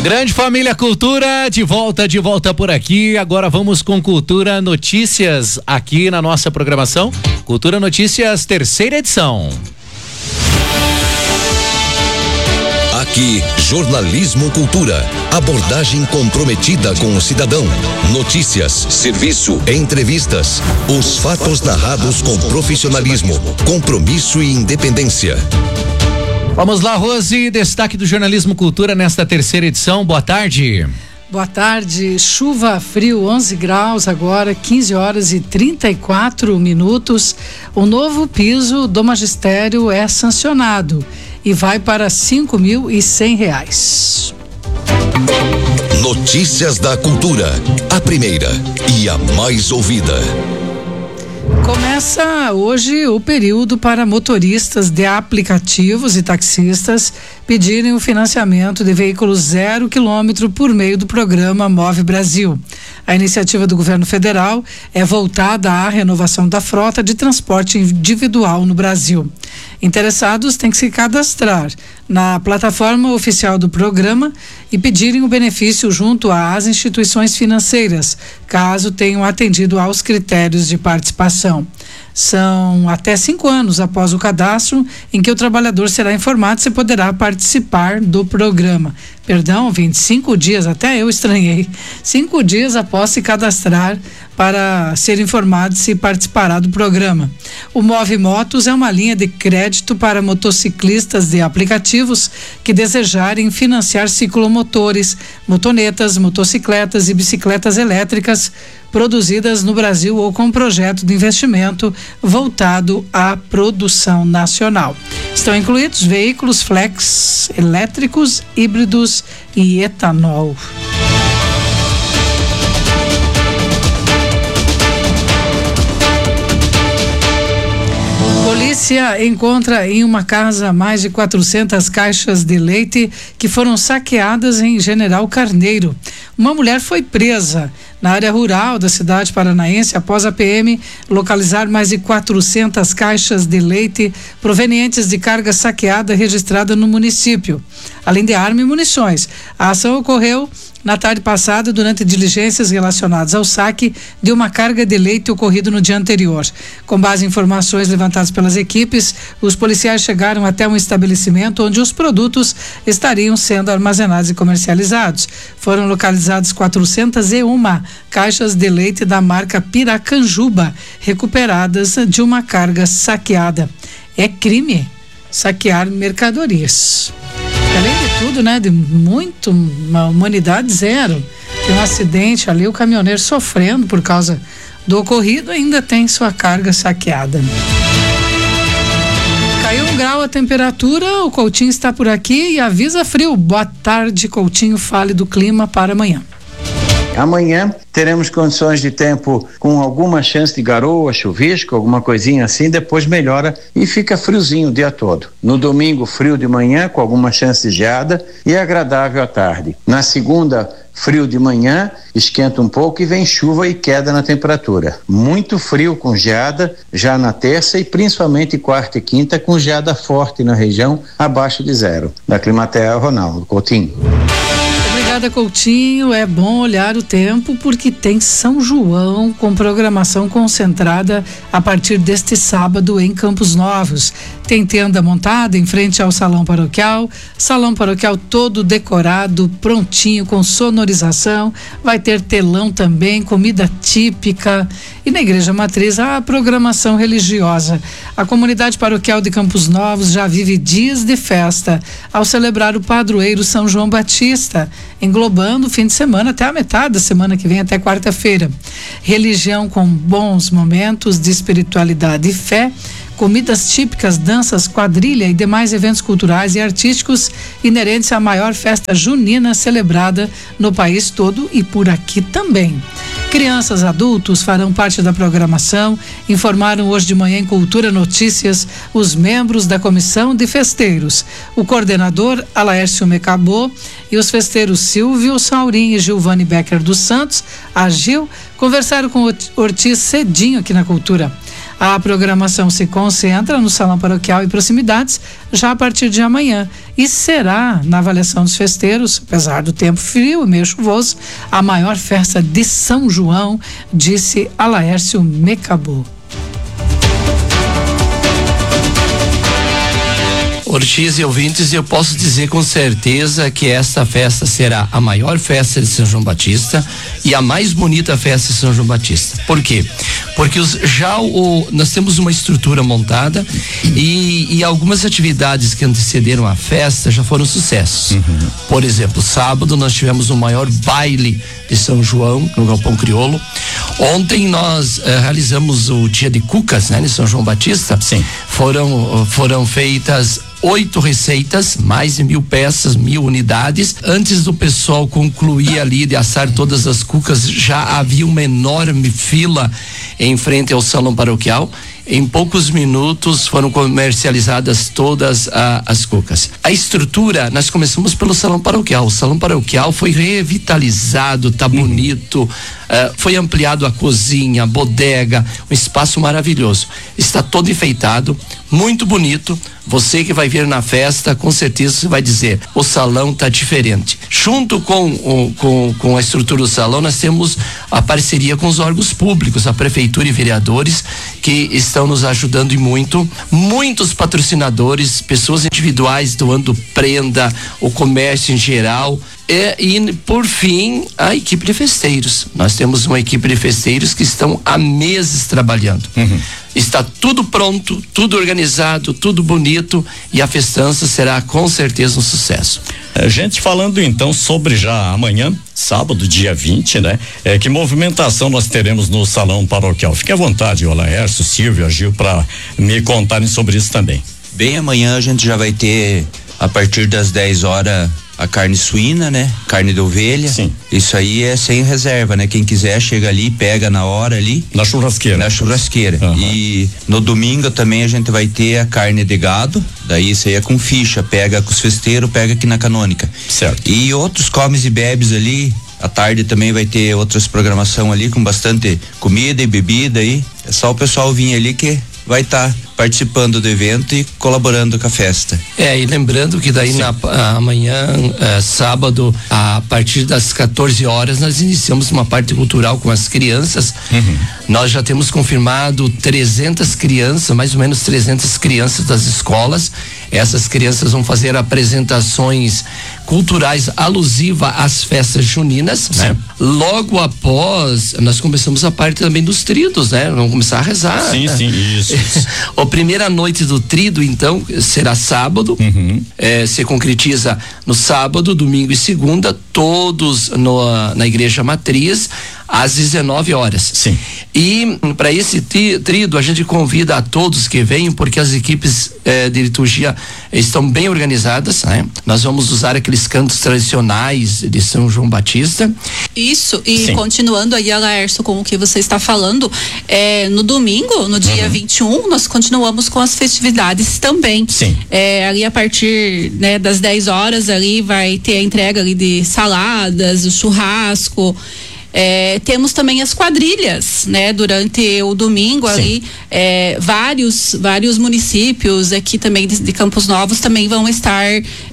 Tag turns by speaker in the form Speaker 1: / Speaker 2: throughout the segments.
Speaker 1: Grande família Cultura, de volta por aqui. Agora vamos com Cultura Notícias aqui na nossa programação. Cultura Notícias, terceira edição.
Speaker 2: Aqui, Jornalismo Cultura. Abordagem comprometida com o cidadão. Notícias, serviço, entrevistas. Os fatos narrados com profissionalismo, compromisso e independência.
Speaker 1: Vamos lá, Rose, destaque do Jornalismo Cultura nesta terceira edição. Boa tarde.
Speaker 3: Boa tarde, chuva, frio, 11 graus agora, 15 horas e 34 minutos. O novo piso do magistério é sancionado e vai para R$5.100.
Speaker 2: Notícias da Cultura, a primeira e a mais ouvida.
Speaker 3: Começa hoje o período para motoristas de aplicativos e taxistas pedirem o financiamento de veículos 0 km por meio do programa Move Brasil. A iniciativa do governo federal é voltada à renovação da frota de transporte individual no Brasil. Interessados têm que se cadastrar na plataforma oficial do programa e pedirem o benefício junto às instituições financeiras, caso tenham atendido aos critérios de participação. São até 5 anos após o cadastro em que o trabalhador será informado se poderá participar do programa. Perdão, 25 dias, até eu estranhei. 5 dias após se cadastrar para ser informado se participará do programa. O Move Motos é uma linha de crédito para motociclistas de aplicativos que desejarem financiar ciclomotores, motonetas, motocicletas e bicicletas elétricas produzidas no Brasil ou com projeto de investimento voltado à produção nacional. Estão incluídos veículos flex, elétricos, híbridos e etanol. Polícia encontra em uma casa mais de 400 caixas de leite que foram saqueadas em General Carneiro. Uma mulher foi presa na área rural da cidade paranaense após a PM localizar mais de 400 caixas de leite provenientes de carga saqueada registrada no município, além de arma e munições. A ação ocorreu na tarde passada durante diligências relacionadas ao saque de uma carga de leite ocorrido no dia anterior. Com base em informações levantadas pelas equipes, os policiais chegaram até um estabelecimento onde os produtos estariam sendo armazenados e comercializados. Foram localizadas 401 caixas de leite da marca Piracanjuba, recuperadas de uma carga saqueada. É crime saquear mercadorias. Além de tudo, né, de muito, uma humanidade zero. Tem um acidente ali, o caminhoneiro sofrendo por causa do ocorrido, ainda tem sua carga saqueada. Caiu 1 grau a temperatura, o Coutinho está por aqui e avisa frio. Boa tarde, Coutinho, fale do clima para amanhã.
Speaker 4: Amanhã teremos condições de tempo com alguma chance de garoa, chuvisco, alguma coisinha assim, depois melhora e fica friozinho o dia todo. No domingo, frio de manhã com alguma chance de geada e agradável à tarde. Na segunda, frio de manhã, esquenta um pouco e vem chuva e queda na temperatura. Muito frio com geada já na terça e principalmente quarta e quinta com geada forte na região abaixo de 0. Da Climatea, Ronaldo Coutinho.
Speaker 3: Obrigada, Coutinho. É bom olhar o tempo porque tem São João com programação concentrada a partir deste sábado em Campos Novos. Tem tenda montada em frente ao salão paroquial todo decorado, prontinho, com sonorização. Vai ter telão também, comida típica. E na Igreja Matriz a programação religiosa. A comunidade paroquial de Campos Novos já vive dias de festa ao celebrar o padroeiro São João Batista, englobando o fim de semana até a metade da semana que vem, até quarta-feira. Religião com bons momentos de espiritualidade e fé, comidas típicas, danças, quadrilha e demais eventos culturais e artísticos inerentes à maior festa junina celebrada no país todo e por aqui também. Crianças, adultos farão parte da programação, informaram hoje de manhã em Cultura Notícias os membros da comissão de festeiros. O coordenador Alaércio Mecabô e os festeiros Silvio Saurim e Gilvane Becker dos Santos, a Gil, conversaram com Ortiz cedinho aqui na Cultura. A programação se concentra no Salão Paroquial e proximidades já a partir de amanhã e será, na avaliação dos festeiros, apesar do tempo frio e meio chuvoso, a maior festa de São João, disse Alaércio Mecabô.
Speaker 5: Ortiz e ouvintes, eu posso dizer com certeza que esta festa será a maior festa de São João Batista e a mais bonita festa de São João Batista. Por quê? Porque nós temos uma estrutura montada e algumas atividades que antecederam a festa já foram sucessos. Por exemplo, sábado nós tivemos o maior baile de São João no Galpão Crioulo. Ontem nós realizamos o dia de cucas, né, de São João Batista.
Speaker 1: Sim.
Speaker 5: Foram feitas 8 receitas, mais de 1.000 peças, 1.000 unidades. Antes do pessoal concluir ali de assar todas as cucas, já havia uma enorme fila em frente ao salão paroquial. Em poucos minutos foram comercializadas todas as cucas. A estrutura, nós começamos pelo salão paroquial. O salão paroquial foi revitalizado, tá bonito, foi ampliado a cozinha, a bodega, um espaço maravilhoso. Está todo enfeitado, muito bonito. Você que vai vir na festa, com certeza você vai dizer, o salão tá diferente. Junto com a estrutura do salão, nós temos a parceria com os órgãos públicos, a prefeitura e vereadores, que estão nos ajudando e muito. Muitos patrocinadores, pessoas individuais doando prenda, o comércio em geral. E por fim, a equipe de festeiros. Nós temos uma equipe de festeiros que estão há meses trabalhando. Está tudo pronto, tudo organizado, tudo bonito e a festança será com certeza um sucesso.
Speaker 1: Gente, falando então sobre já amanhã, sábado, dia 20, né? Que movimentação nós teremos no salão paroquial? Fique à vontade, o Laércio, Silvio, Gil, para me contarem sobre isso também.
Speaker 6: Bem, amanhã a gente já vai ter, a partir das 10 horas, a carne suína, né? Carne de ovelha.
Speaker 1: Sim.
Speaker 6: Isso aí é sem reserva, né? Quem quiser chega ali, pega na hora ali.
Speaker 1: Na churrasqueira.
Speaker 6: Na churrasqueira. E no domingo também a gente vai ter a carne de gado, daí isso aí é com ficha, pega com os festeiros, pega aqui na Canônica.
Speaker 1: Certo.
Speaker 6: E outros comes e bebes ali, à tarde também vai ter outras programação ali com bastante comida e bebida aí. É só o pessoal vir ali que vai estar participando do evento e colaborando com a festa.
Speaker 5: E lembrando que daí amanhã, sábado, a partir das 14 horas, nós iniciamos uma parte cultural com as crianças. Nós já temos confirmado 300 crianças, mais ou menos 300 crianças das escolas. Essas crianças vão fazer apresentações culturais alusivas às festas juninas, né? Logo após, nós começamos a parte também dos tridos, né? Vamos começar a rezar.
Speaker 1: Sim, isso.
Speaker 5: A primeira noite do trido, então, será sábado. Se concretiza no sábado, domingo e segunda, todos na igreja matriz, às 19 horas.
Speaker 1: Sim.
Speaker 5: E para esse trido a gente convida a todos que venham, porque as equipes de liturgia estão bem organizadas, né? Nós vamos usar aqueles cantos tradicionais de São João Batista.
Speaker 7: Isso, e
Speaker 1: Sim.
Speaker 7: continuando aí, Laércio, com o que você está falando, no domingo, no dia 21, nós continuamos com as festividades também.
Speaker 1: Sim.
Speaker 7: Ali a partir, né, das 10 horas ali vai ter a entrega ali de saladas, o churrasco. Temos também as quadrilhas, né? Durante o domingo. Sim. Ali, vários municípios aqui também de Campos Novos também vão estar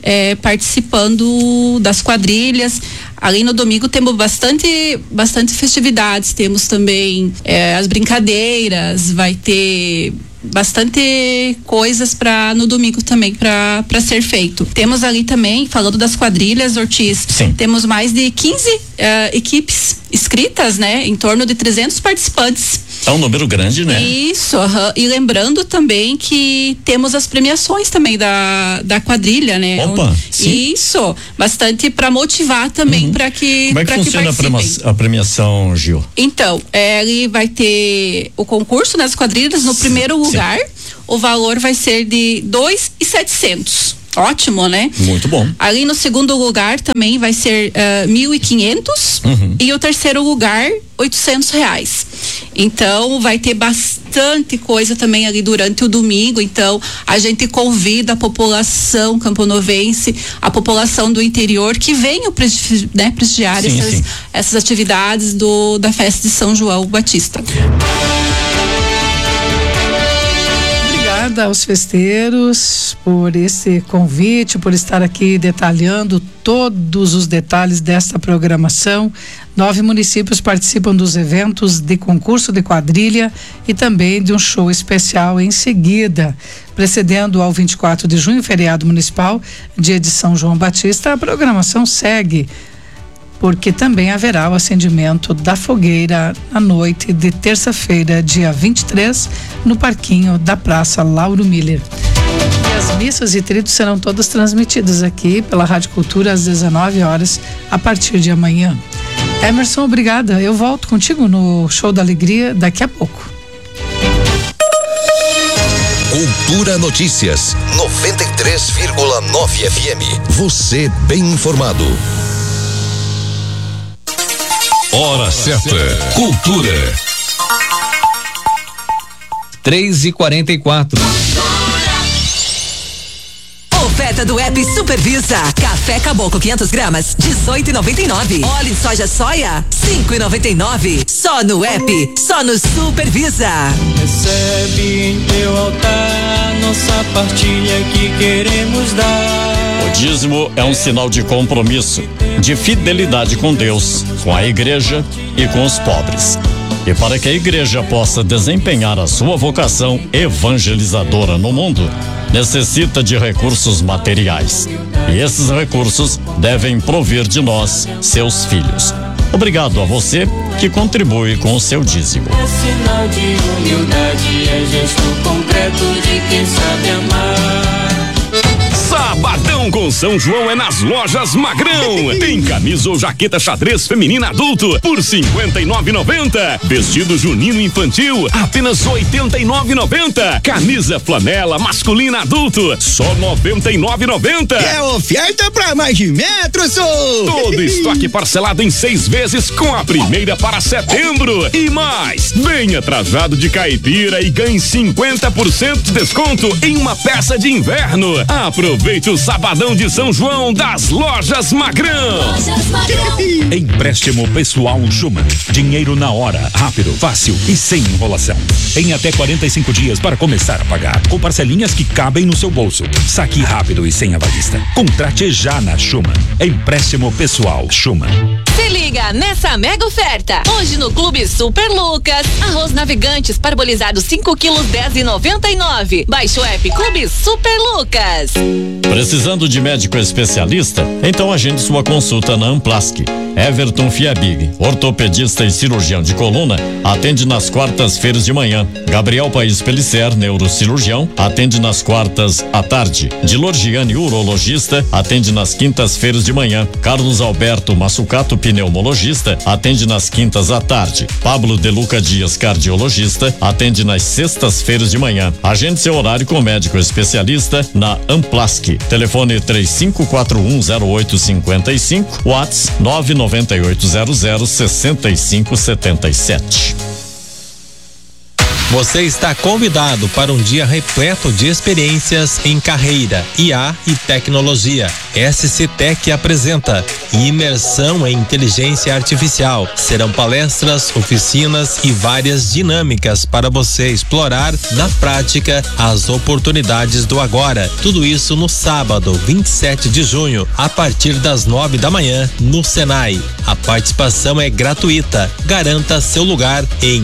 Speaker 7: participando das quadrilhas. Ali no domingo temos bastante festividades, temos também as brincadeiras, vai ter bastante coisas no domingo também para ser feito. Temos ali também, falando das quadrilhas, Ortiz,
Speaker 1: Sim.
Speaker 7: temos mais de 15 equipes inscritas, né? Em torno de 300 participantes.
Speaker 1: É um número grande, né?
Speaker 7: Isso, e lembrando também que temos as premiações também da quadrilha, né?
Speaker 1: Opa, sim.
Speaker 7: Isso, bastante para motivar também para que
Speaker 1: Como é que funciona a premiação, Gil?
Speaker 7: Então, ele vai ter o concurso nas quadrilhas no primeiro lugar. O valor vai ser de 2.700. Ótimo, né?
Speaker 1: Muito bom.
Speaker 7: Ali no segundo lugar também vai ser 1.500 e o terceiro lugar R$800. Então vai ter bastante coisa também ali durante o domingo. Então a gente convida a população camponovense, a população do interior que venham prestigiar essas atividades da festa de São João Batista.
Speaker 3: obrigada aos festeiros por esse convite, por estar aqui detalhando todos os detalhes desta programação. 9 municípios participam dos eventos de concurso de quadrilha e também de um show especial em seguida. Precedendo ao 24 de junho, feriado municipal, dia de São João Batista, a programação segue, porque também haverá o acendimento da fogueira na noite de terça-feira, dia 23, no parquinho da Praça Lauro Miller. E as missas e tridos serão todas transmitidas aqui pela Rádio Cultura às 19 horas, a partir de amanhã. Emerson, obrigada. Eu volto contigo no Show da Alegria daqui a pouco.
Speaker 2: Cultura Notícias, 93,9 FM. Você bem informado. Hora certa. Cultura.
Speaker 8: 3h44.
Speaker 9: Oferta do app Supervisa. Café Caboclo 500 gramas, 18,99. Óleo de soja, 5,99. Só no app, só no Supervisa.
Speaker 10: Recebe em teu altar nossa partilha que queremos dar.
Speaker 1: O dízimo é um sinal de compromisso, de fidelidade com Deus, com a igreja e com os pobres. E para que a igreja possa desempenhar a sua vocação evangelizadora no mundo, necessita de recursos materiais. E esses recursos devem provir de nós, seus filhos. Obrigado a você que contribui com o seu dízimo.
Speaker 10: É sinal de humildade, é gesto concreto de quem sabe amar.
Speaker 11: Sabadão com São João é nas lojas Magrão. Tem camisa ou jaqueta xadrez feminina adulto por R$ 59,90. Vestido junino infantil apenas R$ 89,90. Camisa flanela masculina adulto só R$ 99,90.
Speaker 12: É oferta pra mais de metro, sou.
Speaker 11: Todo estoque parcelado em 6 vezes com a primeira para setembro. E mais, venha trajado de caipira e ganhe 50% de desconto em uma peça de inverno. Aproveite o sabadão de São João das Lojas Magrão.
Speaker 13: Empréstimo pessoal Schumann. Dinheiro na hora, rápido, fácil e sem enrolação. Em até 45 dias para começar a pagar, com parcelinhas que cabem no seu bolso. Saque rápido e sem avalista. Contrate já na Schumann. Empréstimo pessoal Schumann.
Speaker 9: Se liga nessa mega oferta. Hoje no Clube Super Lucas, arroz navegantes parbolizado 5 quilos 10,99. Baixe o app Clube Super Lucas.
Speaker 1: Precisando de médico especialista? Então agende sua consulta na Amplask. Everton Fiabig, ortopedista e cirurgião de coluna, atende nas quartas-feiras de manhã. Gabriel País Pellicer, neurocirurgião, atende nas quartas à tarde. Dilorgiane, urologista, atende nas quintas-feiras de manhã. Carlos Alberto Massucato, pneumologista, atende nas quintas à tarde. Pablo De Luca Dias, cardiologista, atende nas sextas-feiras de manhã. Agende seu horário com médico especialista na Amplask. Telefone 35410855, WhatsApp 998006577.
Speaker 8: Você está convidado para um dia repleto de experiências em carreira, IA e tecnologia. SCTech apresenta Imersão em Inteligência Artificial. Serão palestras, oficinas e várias dinâmicas para você explorar na prática as oportunidades do agora. Tudo isso no sábado, 27 de junho, a partir das 9 da manhã, no Senai. A participação é gratuita. Garanta seu lugar em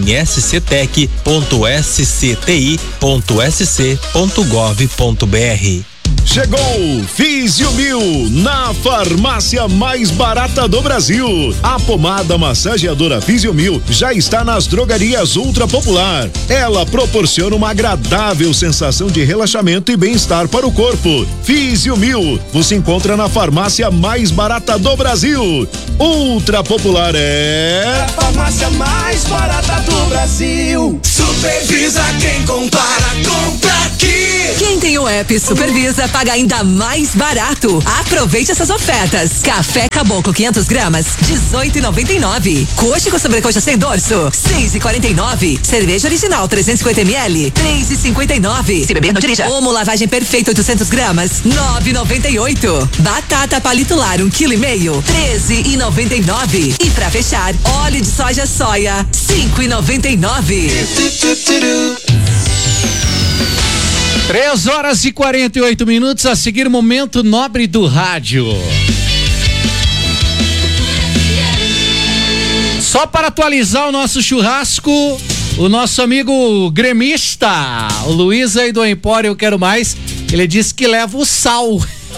Speaker 8: sctech.sci.sc.gov.br.
Speaker 14: Chegou Físio 1000 na farmácia mais barata do Brasil. A pomada massageadora Físio 1000 já está nas drogarias Ultra Popular. Ela proporciona uma agradável sensação de relaxamento e bem-estar para o corpo. Físio 1000 você encontra na farmácia mais barata do Brasil. Ultra Popular é
Speaker 10: a farmácia mais barata do Brasil. Supervisa quem compara, compra aqui.
Speaker 9: Quem tem o app Supervisa paga ainda mais barato. Aproveite essas ofertas. Café Caboclo 500 gramas, 18,99. Coxa com sobrecoxa sem dorso, 6,49. Cerveja original 350 ml, 3,59. Se beber, não dirija. Omo lavagem perfeita 800 gramas, 9,98. Batata palito lar 1,5 kg, 13,99. E pra fechar, óleo de soja 5,99.
Speaker 15: 3h48, a seguir Momento Nobre do Rádio. Só para atualizar o nosso churrasco, o nosso amigo gremista, o Luiz aí do Empório Eu Quero Mais, ele disse que leva o sal.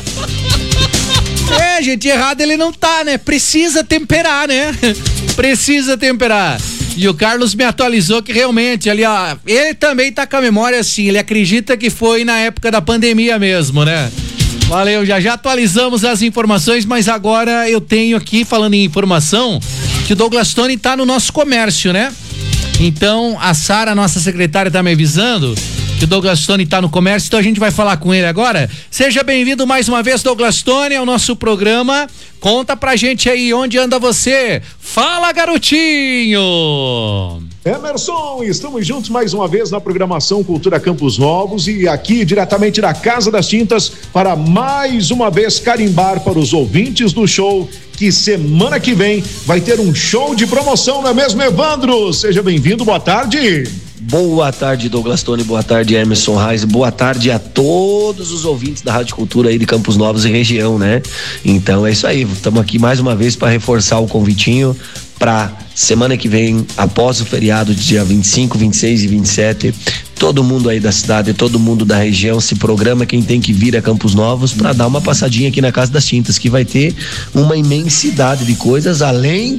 Speaker 15: Gente, errado ele não tá, né? Precisa temperar, né? Precisa temperar. E o Carlos me atualizou que realmente, ali, ó, ele também tá com a memória assim, ele acredita que foi na época da pandemia mesmo, né? Valeu, já atualizamos as informações, mas agora eu tenho aqui, falando em informação, que o Douglas Tony tá no nosso comércio, né? Então, a Sara, nossa secretária, tá me avisando que o Douglas Tony tá no comércio, então a gente vai falar com ele agora. Seja bem-vindo mais uma vez, Douglas Tony, ao nosso programa. Conta pra gente aí, onde anda você? Fala, garotinho!
Speaker 14: Emerson, estamos juntos mais uma vez na programação Cultura Campos Novos e aqui diretamente da Casa das Tintas para mais uma vez carimbar para os ouvintes do show que semana que vem vai ter um show de promoção, não é mesmo, Evandro? Seja bem-vindo, boa tarde.
Speaker 16: Boa tarde, Douglas Tony, boa tarde, Emerson Reis, boa tarde a todos os ouvintes da Rádio Cultura aí de Campos Novos e região, né? Então é isso aí, estamos aqui mais uma vez para reforçar o convitinho para semana que vem, após o feriado de dia 25, 26 e 27, todo mundo aí da cidade, todo mundo da região se programa, quem tem que vir a Campos Novos para dar uma passadinha aqui na Casa das Tintas, que vai ter uma imensidade de coisas, além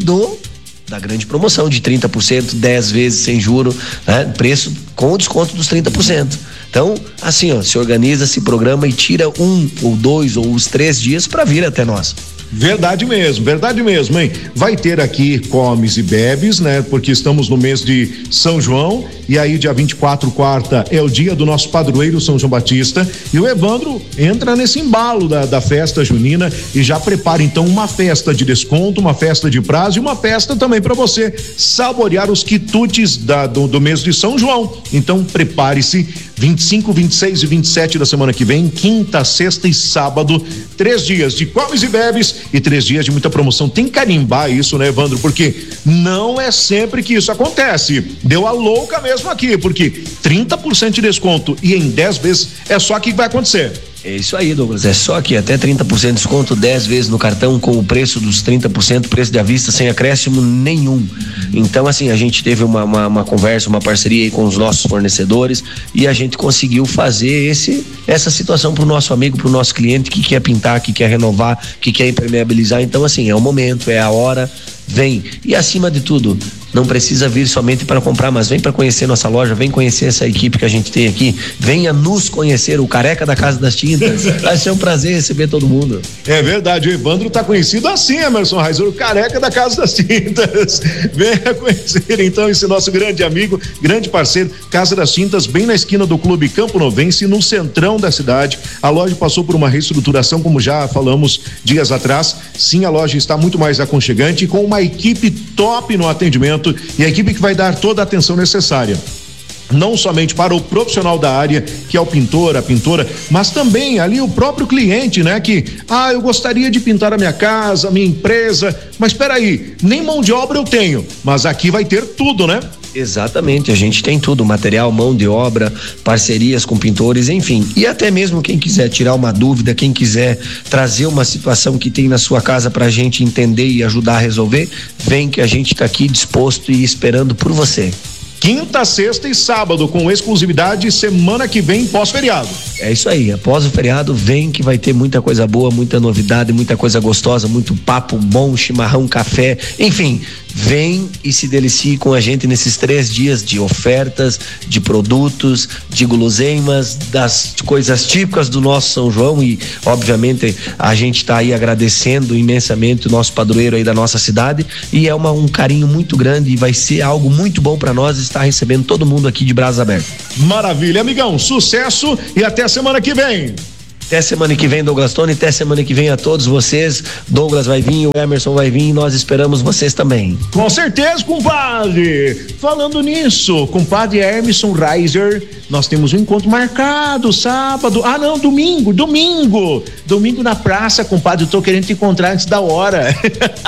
Speaker 16: da grande promoção de 30%, 10 vezes sem juro, né? Preço com o desconto dos 30%. Então, assim, ó, se organiza, se programa e tira 1 ou 2 ou os 3 dias para vir até nós.
Speaker 14: Verdade mesmo, hein? Vai ter aqui comes e bebes, né? Porque estamos no mês de São João e aí dia 24, quarta, é o dia do nosso padroeiro São João Batista e o Evandro entra nesse embalo da festa junina e já prepara então uma festa de desconto, uma festa de prazo e uma festa também para você saborear os quitutes do mês de São João. Então prepare-se, 25, 26 e 27 da semana que vem, quinta, sexta e sábado, 3 dias de comes e bebes e 3 dias de muita promoção. Tem que carimbar isso, né, Evandro? Porque não é sempre que isso acontece. Deu a louca mesmo aqui, porque 30% de desconto e em 10 vezes é só aqui que vai acontecer.
Speaker 16: É isso aí, Douglas, é só aqui, até 30% de desconto, 10 vezes no cartão com o preço dos 30%, preço de à vista, sem acréscimo nenhum. Então, assim, a gente teve uma conversa, uma parceria aí com os nossos fornecedores e a gente conseguiu fazer essa situação pro nosso amigo, pro nosso cliente que quer pintar, que quer renovar, que quer impermeabilizar. Então, assim, é o momento, é a hora, vem. E acima de tudo, não precisa vir somente para comprar, mas vem para conhecer nossa loja, vem conhecer essa equipe que a gente tem aqui, venha nos conhecer, o Careca da Casa das Tintas. Vai ser um prazer receber todo mundo.
Speaker 14: É verdade, o Evandro tá conhecido assim, Emerson Reis, o Careca da Casa das Tintas. Venha conhecer então esse nosso grande amigo, grande parceiro, Casa das Tintas, bem na esquina do Clube Campo Novense, no centrão da cidade. A loja passou por uma reestruturação, como já falamos dias atrás. Sim, a loja está muito mais aconchegante, com uma equipe top no atendimento e a equipe que vai dar toda a atenção necessária. Não somente para o profissional da área, que é o pintor, a pintora, mas também ali o próprio cliente, né? Que, eu gostaria de pintar a minha casa, a minha empresa, mas espera aí, nem mão de obra eu tenho, mas aqui vai ter tudo, né?
Speaker 16: Exatamente, a gente tem tudo, material, mão de obra, parcerias com pintores, enfim, e até mesmo quem quiser tirar uma dúvida, quem quiser trazer uma situação que tem na sua casa pra gente entender e ajudar a resolver, vem que a gente tá aqui disposto e esperando por você.
Speaker 14: Quinta, sexta e sábado, com exclusividade, semana que vem, pós-feriado.
Speaker 16: É isso aí, após o feriado, vem que vai ter muita coisa boa, muita novidade, muita coisa gostosa, muito papo bom, chimarrão, café, enfim, vem e se delicie com a gente nesses 3 dias de ofertas, de produtos, de guloseimas, das coisas típicas do nosso São João e, obviamente, a gente tá aí agradecendo imensamente o nosso padroeiro aí da nossa cidade e é um carinho muito grande e vai ser algo muito bom para nós estar recebendo todo mundo aqui de braços abertos.
Speaker 14: Maravilha, amigão, sucesso e até a semana que vem.
Speaker 16: Até semana que vem, Douglas Tony, até semana que vem a todos vocês. Douglas vai vir, o Emerson vai vir, nós esperamos vocês também.
Speaker 14: Com certeza, compadre. Falando nisso, compadre Emerson Reiser, nós temos um encontro marcado sábado, domingo na praça, compadre, eu tô querendo te encontrar antes da hora.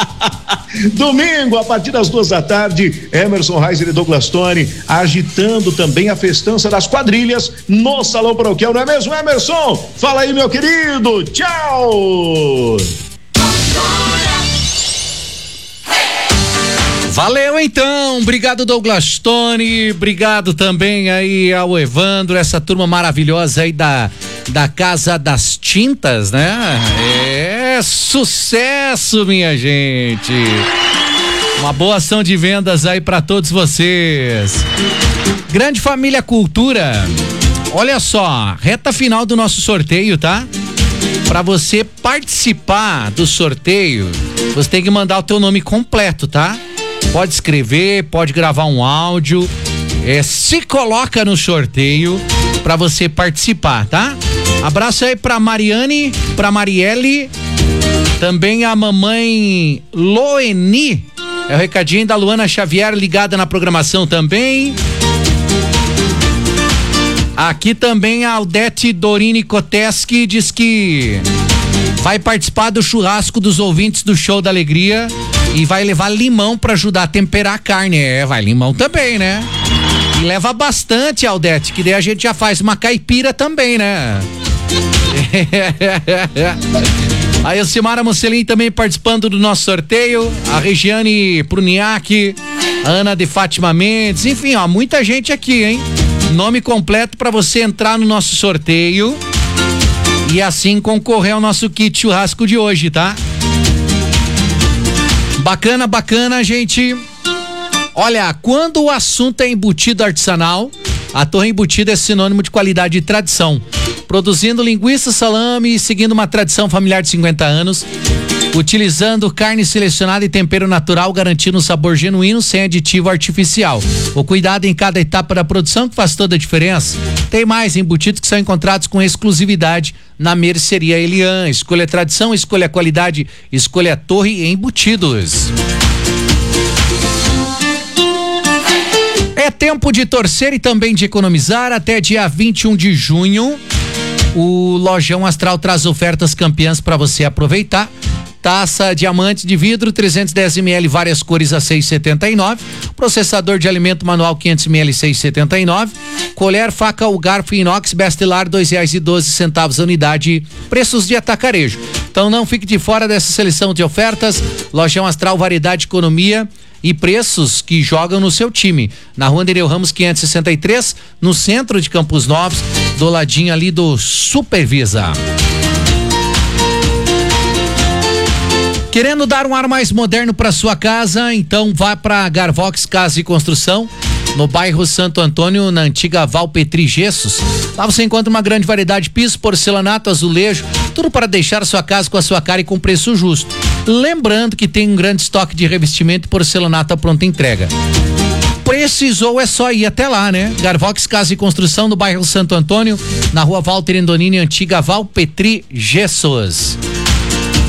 Speaker 14: Domingo, a partir das 2h, Emerson Reiser e Douglas Tony agitando também a festança das quadrilhas no Salão Paroquial, não é mesmo, Emerson? Fala aí, meu querido. Tchau!
Speaker 15: Valeu então, obrigado Douglas Tony, obrigado também aí ao Evandro, essa turma maravilhosa aí da Casa das Tintas, né? É sucesso, minha gente. Uma boa ação de vendas aí pra todos vocês. Grande Família Cultura, olha só, reta final do nosso sorteio, tá? Pra você participar do sorteio, você tem que mandar o teu nome completo, tá? Pode escrever, pode gravar um áudio, se coloca no sorteio pra você participar, tá? Abraço aí pra Mariane, pra Marielle, também a mamãe Loeni, é o recadinho da Luana Xavier ligada na programação também. Aqui também a Aldete Dorini Koteski diz que vai participar do churrasco dos ouvintes do Show da Alegria e vai levar limão pra ajudar a temperar a carne. Vai limão também, né? E leva bastante, Aldete, que daí a gente já faz uma caipira também, né? A Elcimara Mocelin também participando do nosso sorteio, a Regiane Pruniac, a Ana de Fátima Mendes, enfim, ó, muita gente aqui, hein? Nome completo pra você entrar no nosso sorteio e assim concorrer ao nosso kit churrasco de hoje, tá? Bacana, bacana, gente. Olha, quando o assunto é embutido artesanal, a Torre Embutida é sinônimo de qualidade e tradição. Produzindo linguiça, salame e seguindo uma tradição familiar de 50 anos, utilizando carne selecionada e tempero natural, garantindo um sabor genuíno sem aditivo artificial. O cuidado em cada etapa da produção que faz toda a diferença. Tem mais embutidos que são encontrados com exclusividade na Mercearia Elian. Escolha tradição, escolha qualidade, escolha Torre Embutidos. É tempo de torcer e também de economizar. Até dia 21 de junho, o Lojão Astral traz ofertas campeãs para você aproveitar. Taça diamante de vidro 310 ml, várias cores a 6,79. Processador de alimento manual 500 ml 6,79. Colher, faca ou garfo inox Bestelar R$2,12 a unidade. Preços de atacarejo. Então não fique de fora dessa seleção de ofertas. Lojão Astral, variedade, economia e preços que jogam no seu time. Na Rua Nereu Ramos 563, no centro de Campos Novos, do ladinho ali do Supervisa. Querendo dar um ar mais moderno para sua casa? Então vá para Garvox Casa e Construção, no bairro Santo Antônio, na antiga Valpetri Gessos. Lá você encontra uma grande variedade de piso, porcelanato, azulejo, tudo para deixar sua casa com a sua cara e com preço justo. Lembrando que tem um grande estoque de revestimento e porcelanato à pronta entrega. Precisou, é só ir até lá, né? Garvox Casa e Construção, no bairro Santo Antônio, na Rua Walter Endonini, antiga Valpetri Gessos.